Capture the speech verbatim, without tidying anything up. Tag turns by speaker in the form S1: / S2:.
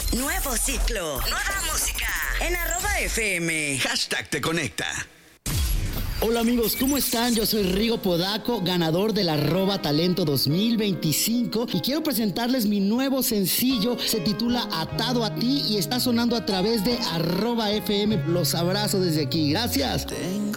S1: Nuevo ciclo, nueva música en arroba F M.
S2: Hashtag te conecta.
S3: Hola amigos, ¿cómo están? Yo soy Rigo Podaco, ganador del arroba talento dos mil veinticinco y quiero presentarles mi nuevo sencillo. Se titula Atado a ti y está sonando a través de arroba F M. Los abrazo desde aquí. Gracias.
S4: Tengo